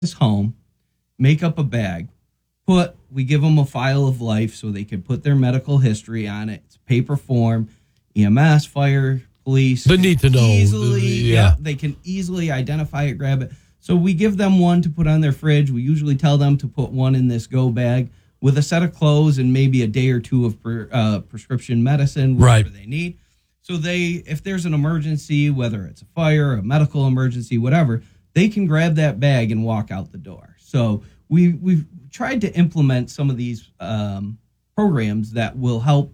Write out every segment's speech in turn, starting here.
this home, make up a bag, we give them a file of life so they can put their medical history on it. It's paper form, EMS, fire, police. They need to know. They can easily identify it, grab it. So we give them one to put on their fridge. We usually tell them to put one in this go bag with a set of clothes and maybe a day or two of prescription medicine, whatever they need. So if there's an emergency, whether it's a fire, a medical emergency, whatever, they can grab that bag and walk out the door. So we've tried to implement some of these programs that will help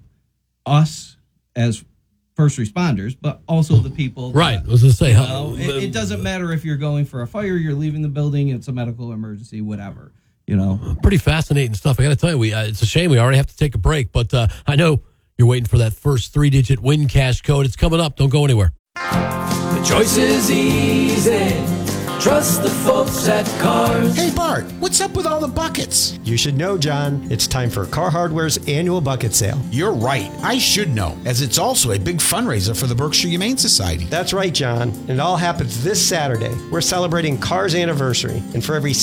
us as first responders, but also the people. Right. I was going to say, it doesn't matter if you're going for a fire, you're leaving the building, it's a medical emergency, whatever. Pretty fascinating stuff. I got to tell you, it's a shame we already have to take a break, but I know you're waiting for that first 3-digit win cash code. It's coming up. Don't go anywhere. The choice is easy. Trust the folks at Cars. Hey, Bart, what's up with all the buckets? You should know, John. It's time for Car Hardware's annual bucket sale. You're right. I should know, as it's also a big fundraiser for the Berkshire Humane Society. That's right, John. And it all happens this Saturday. We're celebrating Cars' anniversary. And for every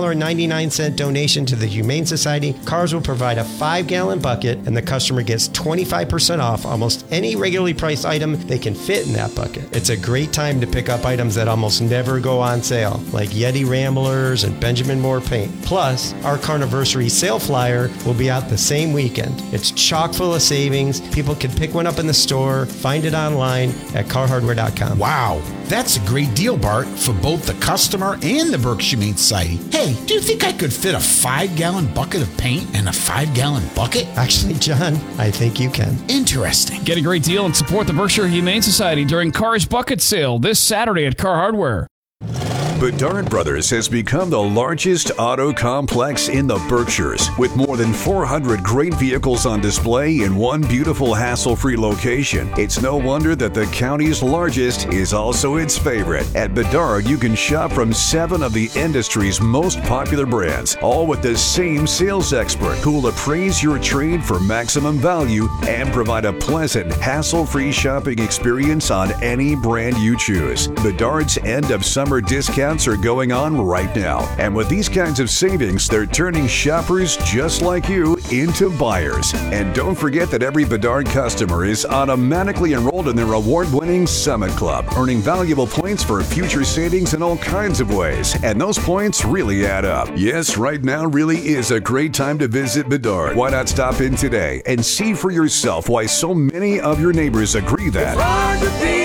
$6.99 donation to the Humane Society, Cars will provide a 5-gallon bucket, and the customer gets 25% off almost any regularly priced item they can fit in that bucket. It's a great time to pick up items that almost never go on sale, like Yeti Ramblers and Benjamin Moore paint. Plus, our Carniversary sale flyer will be out the same weekend. It's chock full of savings. People can pick one up in the store, find it online at carhardware.com. Wow, that's a great deal, Bart, for both the customer and the Berkshire Humane Society. Hey, do you think I could fit a 5-gallon bucket of paint in a 5-gallon bucket? Actually, John, I think you can. Interesting. Get a great deal and support the Berkshire Humane Society during Cars Bucket Sale this Saturday at Car Hardware. Bedard Brothers has become the largest auto complex in the Berkshires, with more than 400 great vehicles on display in one beautiful hassle-free location. It's no wonder that the county's largest is also its favorite. At Bedard, you can shop from 7 of the industry's most popular brands, all with the same sales expert who will appraise your trade for maximum value and provide a pleasant, hassle-free shopping experience on any brand you choose. Bedard's end of summer discounts are going on right now. And with these kinds of savings, they're turning shoppers just like you into buyers. And don't forget that every Bedard customer is automatically enrolled in their award-winning Summit Club, earning valuable points for future savings in all kinds of ways. And those points really add up. Yes, right now really is a great time to visit Bedard. Why not stop in today and see for yourself why so many of your neighbors agree that